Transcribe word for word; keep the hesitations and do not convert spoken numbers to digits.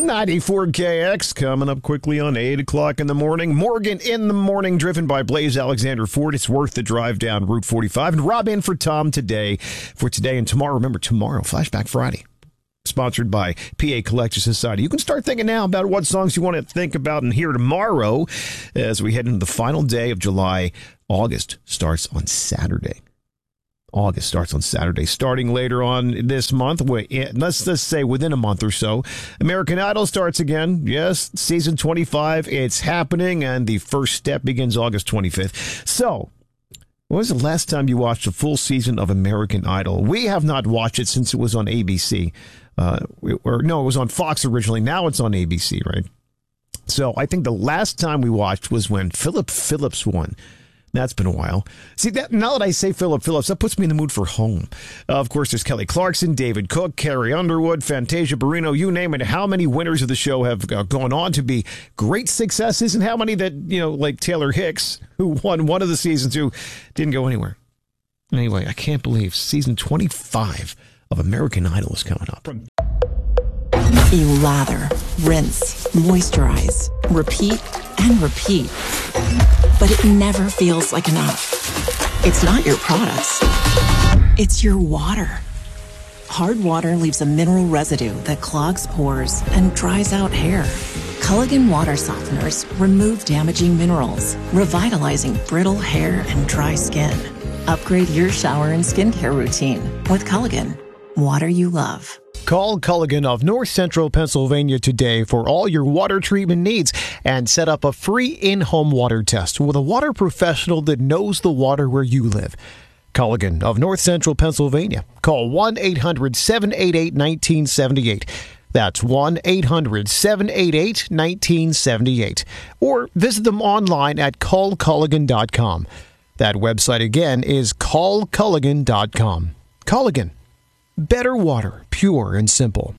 ninety-four K X coming up quickly on eight o'clock in the morning. Morgan in the morning, driven by Blaze Alexander Ford. It's worth the drive down Route forty-five. And Rob in for Tom today. For today and tomorrow. Remember, tomorrow, Flashback Friday. Sponsored by P A Collector Society. You can start thinking now about what songs you want to think about and hear tomorrow as we head into the final day of July. August starts on Saturday. August starts on Saturday. Starting later on this month, let's just say within a month or so, American Idol starts again. Yes, season twenty-five, it's happening, and the first step begins August twenty-fifth. So, when was the last time you watched a full season of American Idol? We have not watched it since it was on A B C. Uh, or no, it was on Fox originally. Now it's on A B C, right? So I think the last time we watched was when Philip Phillips won. That's been a while. See, that now that I say Philip Phillips, that puts me in the mood for home. Uh, of course, there's Kelly Clarkson, David Cook, Carrie Underwood, Fantasia Barrino, you name it. How many winners of the show have uh, gone on to be great successes, and how many that, you know, like Taylor Hicks, who won one of the seasons, who didn't go anywhere. Anyway, I can't believe season twenty-five of American Idol is coming up. You lather, rinse, moisturize, repeat, and repeat. But it never feels like enough. It's not your products. It's your water. Hard water leaves a mineral residue that clogs pores and dries out hair. Culligan water softeners remove damaging minerals, revitalizing brittle hair and dry skin. Upgrade your shower and skincare routine with Culligan. Water you love. Call Culligan of North Central Pennsylvania today for all your water treatment needs and set up a free in-home water test with a water professional that knows the water where you live. Culligan of North Central Pennsylvania. Call one eight hundred seven eight eight one nine seven eight. That's one eight hundred seven eight eight one nine seven eight. Or visit them online at call culligan dot com. That website again is call culligan dot com. Culligan. Better water, pure and simple.